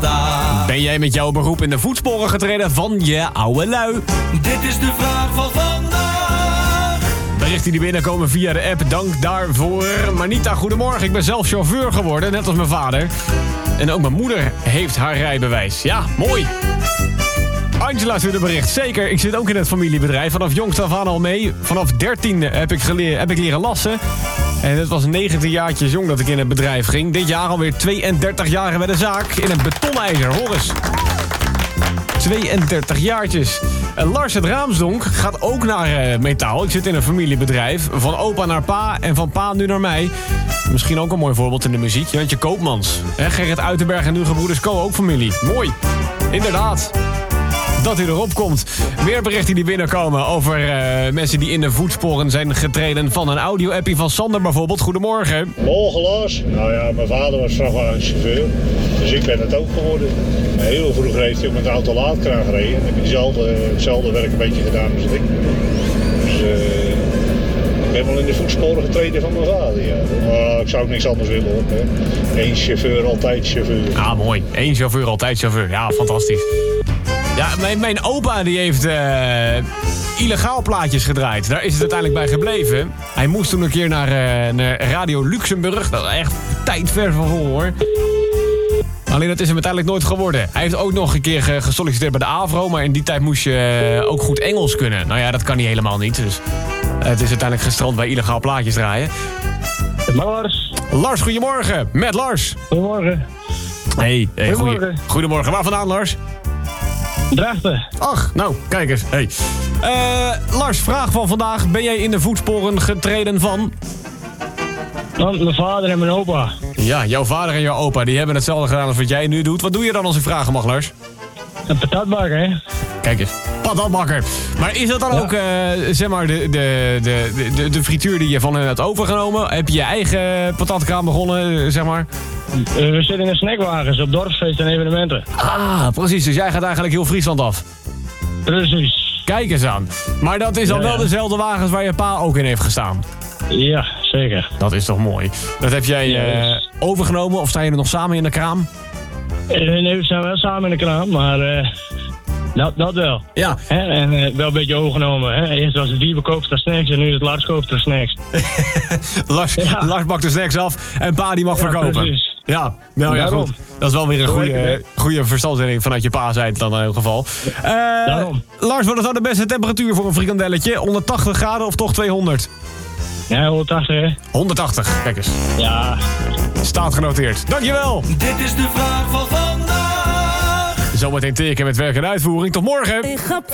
vandaag. Ben jij met jouw beroep in de voetsporen getreden van je oude lui? Dit is de vraag van vandaag. Berichten die binnenkomen via de app, dank daarvoor. Manita, goedemorgen. Ik ben zelf chauffeur geworden, net als mijn vader. En ook mijn moeder heeft haar rijbewijs. Ja, mooi. Angela stuurde een bericht. Zeker, ik zit ook in het familiebedrijf. Vanaf jongs af aan al mee. Vanaf 13e heb ik leren lassen. En het was 19 jaartjes jong dat ik in het bedrijf ging. Dit jaar alweer 32 jaar bij de zaak. In het betonijzer, hoor eens. 32 jaartjes. Lars uit Raamsdonk gaat ook naar metaal. Ik zit in een familiebedrijf. Van opa naar pa en van pa nu naar mij. Misschien ook een mooi voorbeeld in de muziek. Jantje Koopmans. Gerrit Uitenberg en Hugo Broeders Co. ook familie. Mooi. Inderdaad. Dat u erop komt. Meer berichten die binnenkomen over mensen die in de voetsporen zijn getreden van een audio-appie van Sander bijvoorbeeld. Goedemorgen. Morgen Lars. Nou ja, mijn vader was vrachtwagenchauffeur. Dus ik ben het ook geworden. Heel vroeg heeft hij op met de auto laadkraan gereden. En heb ik hetzelfde werk een beetje gedaan als ik. Dus ik ben wel in de voetsporen getreden van mijn vader. Ja. Ik zou ook niks anders willen hoor. Eén chauffeur, altijd chauffeur. Ah, mooi. Eén chauffeur, altijd chauffeur. Ja, fantastisch. Ja, mijn opa die heeft illegaal plaatjes gedraaid. Daar is het uiteindelijk bij gebleven. Hij moest toen een keer naar Radio Luxemburg. Dat is echt tijdver van vol, hoor. Alleen dat is hem uiteindelijk nooit geworden. Hij heeft ook nog een keer gesolliciteerd bij de AVRO. Maar in die tijd moest je ook goed Engels kunnen. Nou ja, dat kan hij helemaal niet. Dus het is uiteindelijk gestrand bij illegaal plaatjes draaien. Lars. Lars, goedemorgen. Met Lars. Goedemorgen. Hey, Goedemorgen. Goedemorgen. Waar vandaan, Lars? Drachten. Ach, nou, kijk eens. Hey. Lars, vraag van vandaag. Ben jij in de voetsporen getreden van? Van mijn vader en mijn opa. Ja, jouw vader en jouw opa, die hebben hetzelfde gedaan als wat jij nu doet. Wat doe je dan als ik vragen mag, Lars? Een patatbakker, hè? Kijk eens, patatbakker. Maar is dat dan ook, zeg maar, de frituur die je van hen hebt overgenomen? Heb je je eigen patatkraam begonnen, zeg maar? We zitten in de snackwagens op dorpsfeesten en evenementen. Ah, precies. Dus jij gaat eigenlijk heel Friesland af. Precies. Kijk eens aan. Maar dat is dan wel dezelfde wagens waar je pa ook in heeft gestaan? Ja, zeker. Dat is toch mooi. Dat heb jij overgenomen of sta je er nog samen in de kraam? Nee, we zijn wel samen in de kraam, maar dat wel. Ja. En wel een beetje overgenomen. Hè? Eerst was het Wiebe koopster snacks en nu is het Lars koopster snacks. Lars bakt de snacks af en pa die mag verkopen. Precies. Ja, nou ja, goed. Dat is wel weer een goede verstandstelling vanuit je pa zijn dan in ieder geval. Daarom. Lars, wat is nou de beste temperatuur voor een frikandelletje? 180 graden of toch 200? Ja, 180 hè? 180, kijk eens. Ja. Staat genoteerd. Dankjewel. Dit is de vraag van vandaag. Zometeen teken met werk en uitvoering. Tot morgen.